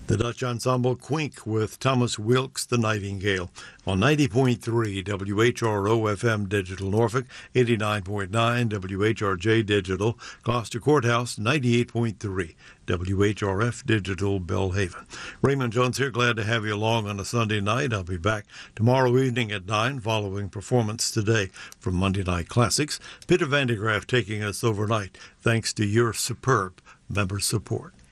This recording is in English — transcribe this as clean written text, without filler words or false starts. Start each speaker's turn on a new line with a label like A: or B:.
A: The Dutch ensemble Quink with Thomas Wilkes, The Nightingale, on 90.3 WHRO FM Digital Norfolk, 89.9 WHRJ Digital, Gloucester Courthouse, 98.3 WHRF Digital Belhaven. Raymond Jones here, glad to have you along on a Sunday night. I'll be back tomorrow evening at 9 following Performance Today from Monday Night Classics. Peter Vandegraff taking us overnight, thanks to your superb member support.